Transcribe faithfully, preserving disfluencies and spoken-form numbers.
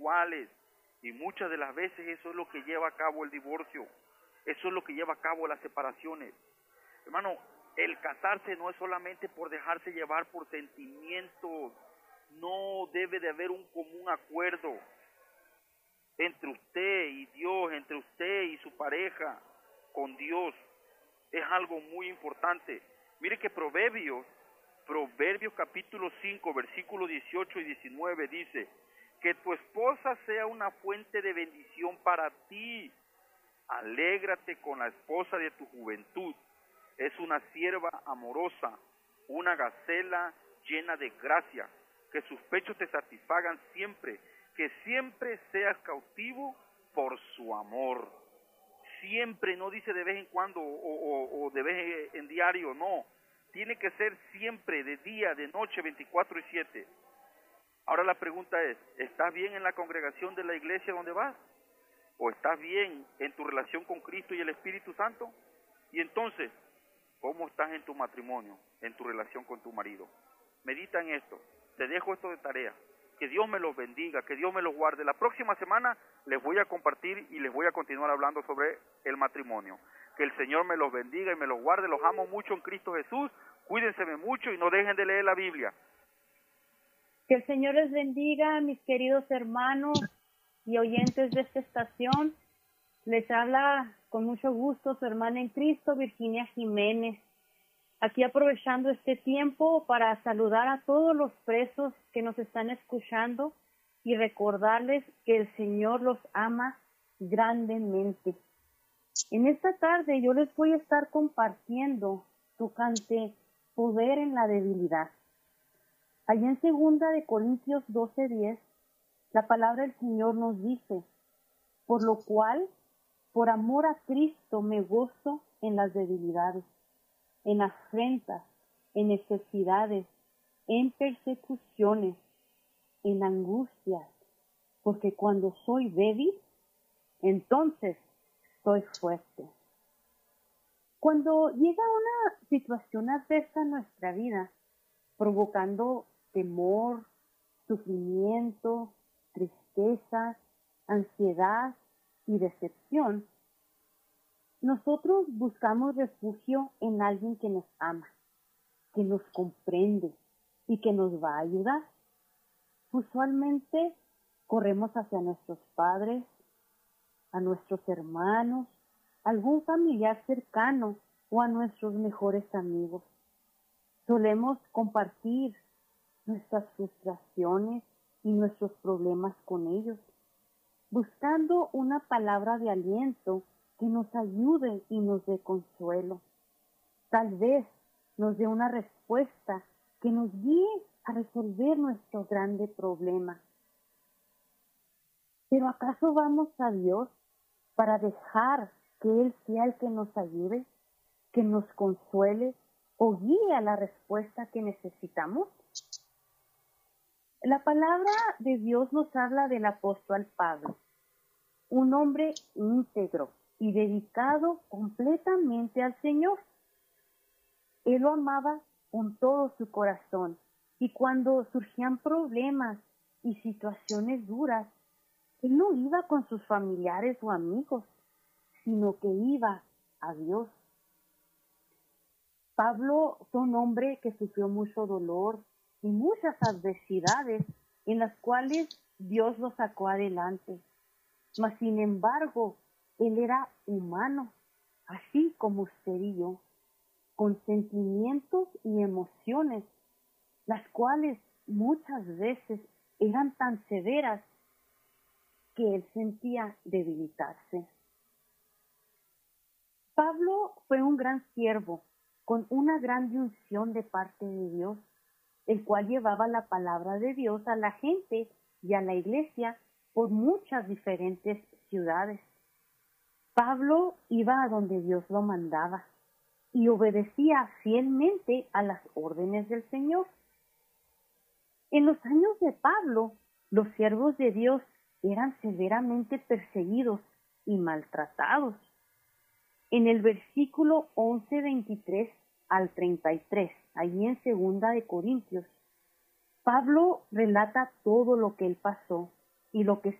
sexuales. Y muchas de las veces eso es lo que lleva a cabo el divorcio. Eso es lo que lleva a cabo las separaciones. Hermano, el casarse no es solamente por dejarse llevar por sentimientos. No debe de haber un común acuerdo entre usted y Dios, entre usted y su pareja, con Dios. Es algo muy importante. Mire que Proverbios, Proverbios capítulo cinco, versículos dieciocho y diecinueve dice, que tu esposa sea una fuente de bendición para ti. Alégrate con la esposa de tu juventud. Es una sierva amorosa, una gacela llena de gracia. Que sus pechos te satisfagan siempre. Que siempre seas cautivo por su amor. Siempre, no dice de vez en cuando o, o, o de vez en diario, no. Tiene que ser siempre, de día, de noche, veinticuatro y siete. Ahora la pregunta es, ¿estás bien en la congregación de la iglesia donde vas? ¿O estás bien en tu relación con Cristo y el Espíritu Santo? Y entonces, ¿cómo estás en tu matrimonio, en tu relación con tu marido? Medita en esto. Te dejo esto de tarea. Que Dios me los bendiga, que Dios me los guarde. La próxima semana les voy a compartir y les voy a continuar hablando sobre el matrimonio. Que el Señor me los bendiga y me los guarde. Los amo mucho en Cristo Jesús. Cuídense mucho y no dejen de leer la Biblia. Que el Señor les bendiga, mis queridos hermanos y oyentes de esta estación. Les habla con mucho gusto su hermana en Cristo, Virginia Jiménez. Aquí aprovechando este tiempo para saludar a todos los presos que nos están escuchando y recordarles que el Señor los ama grandemente. En esta tarde yo les voy a estar compartiendo tocante poder en la debilidad. Allí en segunda de Corintios doce diez, la palabra del Señor nos dice, por lo cual, por amor a Cristo me gozo en las debilidades, en afrentas, en necesidades, en persecuciones, en angustias, porque cuando soy débil, entonces soy fuerte. Cuando llega una situación adversa en nuestra vida, provocando temor, sufrimiento, tristeza, ansiedad y decepción, nosotros buscamos refugio en alguien que nos ama, que nos comprende y que nos va a ayudar. Usualmente corremos hacia nuestros padres, a nuestros hermanos, algún familiar cercano o a nuestros mejores amigos. Solemos compartir nuestras frustraciones y nuestros problemas con ellos, buscando una palabra de aliento que nos ayude y nos dé consuelo. Tal vez nos dé una respuesta que nos guíe a resolver nuestro grande problema. ¿Pero acaso vamos a Dios para dejar que Él sea el que nos ayude, que nos consuele o guíe a la respuesta que necesitamos? La palabra de Dios nos habla del apóstol Pablo, un hombre íntegro y dedicado completamente al Señor. Él lo amaba con todo su corazón y cuando surgían problemas y situaciones duras, él no iba con sus familiares o amigos, sino que iba a Dios. Pablo fue un hombre que sufrió mucho dolor y muchas adversidades en las cuales Dios lo sacó adelante. Mas, sin embargo, él era humano, así como usted y yo, con sentimientos y emociones, las cuales muchas veces eran tan severas que él sentía debilitarse. Pablo fue un gran siervo, con una gran unción de parte de Dios, el cual llevaba la palabra de Dios a la gente y a la iglesia por muchas diferentes ciudades. Pablo iba a donde Dios lo mandaba y obedecía fielmente a las órdenes del Señor. En los años de Pablo, los siervos de Dios eran severamente perseguidos y maltratados. En el versículo once, veintitrés al treinta y tres, allí en segunda de Corintios, Pablo relata todo lo que él pasó y lo que